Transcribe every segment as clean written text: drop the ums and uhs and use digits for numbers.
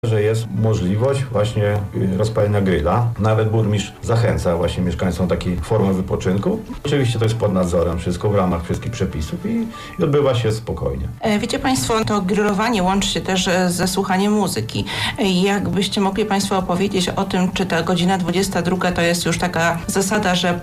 że jest możliwość właśnie rozpalenia grilla. Nawet burmistrz zachęca właśnie mieszkańcom takiej formy wypoczynku. Oczywiście to jest pod nadzorem, wszystko w ramach wszystkich przepisów i odbywa się spokojnie. Wiecie Państwo, to grillowanie łączy się też ze słuchaniem muzyki. Jakbyście mogli Państwo opowiedzieć o tym, czy ta godzina 22 to jest już taka zasada, że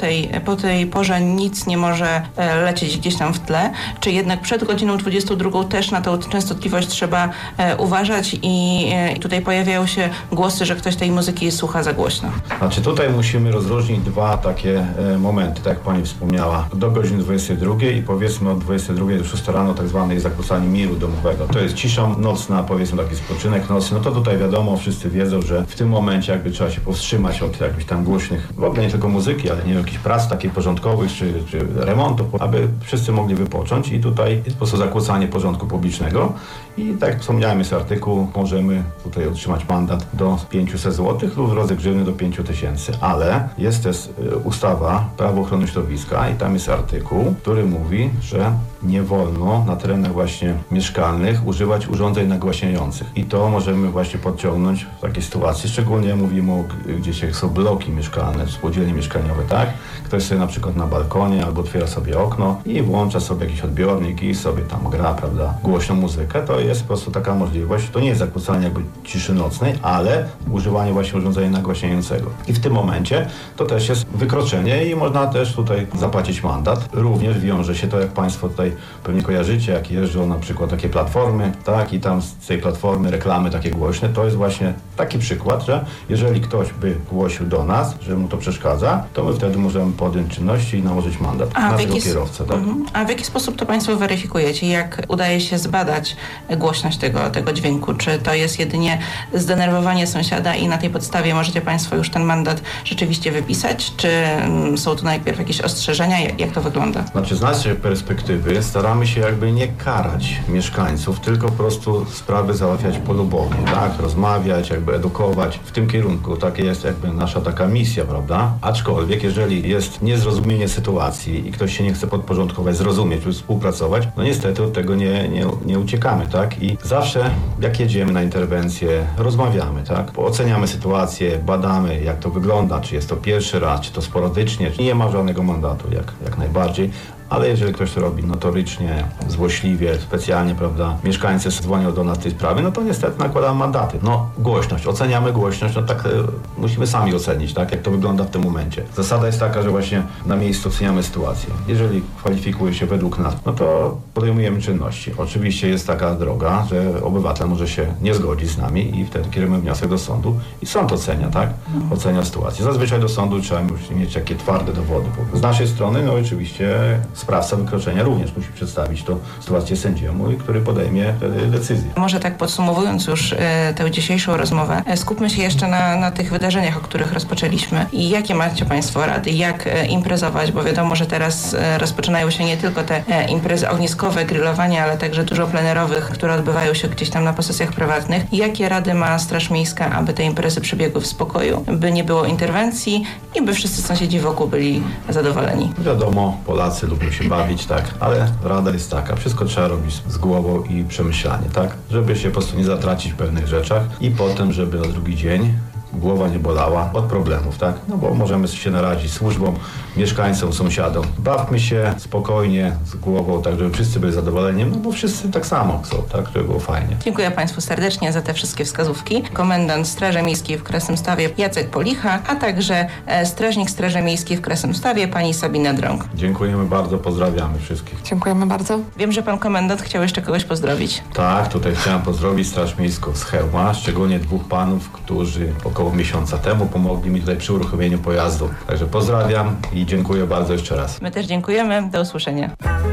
po tej porze nic nie może lecieć gdzieś tam w tle, czy jednak przed godziną 22 też na tą częstotliwość trzeba uważać i tutaj pojawiają się głosy, że ktoś tej muzyki słucha za głośno. Znaczy tutaj musimy rozróżnić dwa takie momenty, tak jak Pani wspomniała. Do godziny 22 i powiedzmy od 22 do 6 rano tak zwane zakłócanie miru domowego. To jest cisza nocna, powiedzmy taki spoczynek nocny. No to tutaj wiadomo, wszyscy wiedzą, że w tym momencie jakby trzeba się powstrzymać od jakichś tam głośnych, w ogóle nie tylko muzyki, ale nie wiem, jakichś prac takich porządkowych czy remontów, aby wszyscy mogli wypocząć i tutaj jest po prostu zakłócanie porządku publicznego. I tak jak wspomniałem, jest artykuł, możemy tutaj otrzymać mandat do 500 zł lub w drodze grzywny do 5000, ale jest też ustawa Prawo ochrony środowiska i tam jest artykuł, który mówi, że nie wolno na terenach właśnie mieszkalnych używać urządzeń nagłaśniających. I to możemy właśnie podciągnąć w takiej sytuacji, szczególnie mówimy o gdzieś są bloki mieszkalne, spółdzielnie mieszkaniowe, tak? Ktoś sobie na przykład na balkonie albo otwiera sobie okno i włącza sobie jakiś odbiornik i sobie tam gra, prawda, głośną muzykę. To jest po prostu taka możliwość. To nie jest zakłócanie jakby ciszy nocnej, ale używanie właśnie urządzenia nagłaśniającego. I w tym momencie to też jest wykroczenie i można też tutaj zapłacić mandat. Również wiąże się to, jak Państwo tutaj pewnie kojarzycie, jak jeżdżą na przykład takie platformy, tak, i tam z tej platformy reklamy takie głośne, to jest właśnie taki przykład, że jeżeli ktoś by głosił do nas, że mu to przeszkadza, to my wtedy możemy podjąć czynności i nałożyć mandat na tego kierowcę. Tak? A w jaki sposób to Państwo weryfikujecie? Jak udaje się zbadać głośność tego dźwięku? Czy to jest jedynie zdenerwowanie sąsiada i na tej podstawie możecie Państwo już ten mandat rzeczywiście wypisać? Czy są tu najpierw jakieś ostrzeżenia? Jak to wygląda? Znaczy z naszej perspektywy staramy się jakby nie karać mieszkańców, tylko po prostu sprawy załatwiać polubownie, tak? Rozmawiać, jakby edukować w tym kierunku. Takie jest jakby nasza taka misja, prawda? Aczkolwiek jeżeli jest niezrozumienie sytuacji i ktoś się nie chce podporządkować, zrozumieć lub współpracować, no niestety od tego nie uciekamy, tak? I zawsze jak jedziemy na interwencję, rozmawiamy, tak? Oceniamy sytuację, badamy, jak to wygląda, czy jest to pierwszy raz, czy to sporadycznie, czy nie ma żadnego mandatu, jak najbardziej. Ale jeżeli ktoś to robi notorycznie, złośliwie, specjalnie, prawda, mieszkańcy dzwonią do nas w tej sprawie, no to niestety nakładamy mandaty. No, głośność, oceniamy głośność, no tak musimy sami ocenić, tak, jak to wygląda w tym momencie. Zasada jest taka, że właśnie na miejscu oceniamy sytuację. Jeżeli kwalifikuje się według nas, no to podejmujemy czynności. Oczywiście jest taka droga, że obywatel może się nie zgodzić z nami i wtedy kierujemy wniosek do sądu i sąd ocenia, tak, ocenia sytuację. Zazwyczaj do sądu trzeba mieć takie twarde dowody. Z naszej strony, no oczywiście sprawca wykroczenia również musi przedstawić to sytuację sędziemu, który podejmie wtedy decyzję. Może tak podsumowując już tę dzisiejszą rozmowę, skupmy się jeszcze na tych wydarzeniach, o których rozpoczęliśmy. I jakie macie Państwo rady? Jak imprezować? Bo wiadomo, że teraz rozpoczynają się nie tylko te imprezy ogniskowe, grillowania, ale także dużo plenerowych, które odbywają się gdzieś tam na posesjach prywatnych. Jakie rady ma Straż Miejska, aby te imprezy przebiegły w spokoju, by nie było interwencji i by wszyscy sąsiedzi wokół byli zadowoleni? Wiadomo, Polacy lubią się bawić, tak, ale rada jest taka, wszystko trzeba robić z głową i przemyślanie, tak, żeby się po prostu nie zatracić w pewnych rzeczach i potem, żeby na drugi dzień głowa nie bolała od problemów, tak, no bo możemy się narazić służbom, mieszkańcom, sąsiadom. Bawmy się spokojnie, z głową, tak, żeby wszyscy byli zadowoleni, no bo wszyscy tak samo chcą, tak, żeby było fajnie. Dziękuję Państwu serdecznie za te wszystkie wskazówki. Komendant Straży Miejskiej w Krasnymstawie Jacek Policha, a także strażnik Straży Miejskiej w Krasnymstawie pani Sabina Drąg. Dziękujemy bardzo, pozdrawiamy wszystkich. Dziękujemy bardzo. Wiem, że pan komendant chciał jeszcze kogoś pozdrowić. Tak, tutaj chciałem pozdrowić Straż Miejską z Chełma, szczególnie dwóch panów, którzy około miesiąca temu pomogli mi tutaj przy uruchomieniu pojazdu. Także pozdrawiam i dziękuję bardzo jeszcze raz. My też dziękujemy. Do usłyszenia.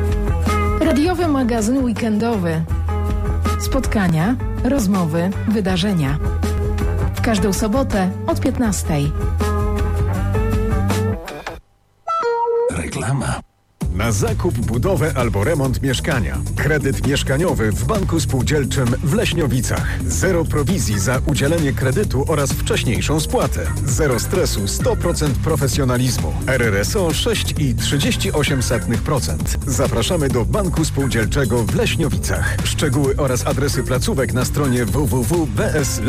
Radiowy magazyn weekendowy. Spotkania, rozmowy, wydarzenia. W każdą sobotę od 15:00. Reklama. Na zakup, budowę albo remont mieszkania. Kredyt mieszkaniowy w Banku Spółdzielczym w Leśniowicach. Zero prowizji za udzielenie kredytu oraz wcześniejszą spłatę. Zero stresu, 100% profesjonalizmu. RRSO 6,38%. Zapraszamy do Banku Spółdzielczego w Leśniowicach. Szczegóły oraz adresy placówek na stronie www.bs